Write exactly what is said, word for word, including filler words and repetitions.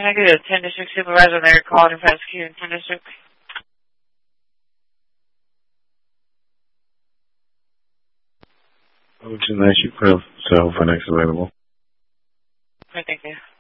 Can I get a ten District Supervisor there calling and prosecuting ten District? Ocean District, so for next available. Okay, thank you.